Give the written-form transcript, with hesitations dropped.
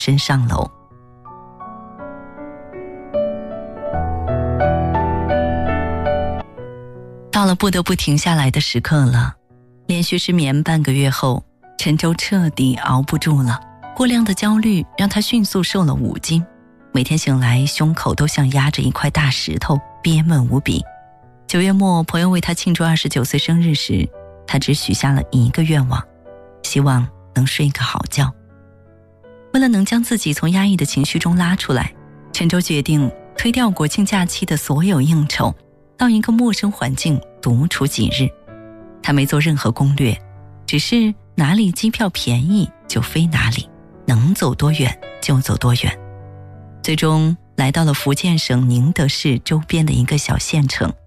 身上楼。到了不得不停下来的时刻了，连续失眠半个月后，陈舟彻底熬不住了。过量的焦虑让他迅速瘦了5斤，每天醒来胸口都像压着一块大石头，憋闷无比。9月末，朋友为他庆祝29岁生日时，他只许下了一个愿望，希望能睡个好觉。为了能将自己从压抑的情绪中拉出来，陈舟决定推掉国庆假期的所有应酬，到一个陌生环境独处几日。他没做任何攻略，只是哪里机票便宜就飞哪里，能走多远就走多远。最终来到了福建省宁德市周边的一个小县城，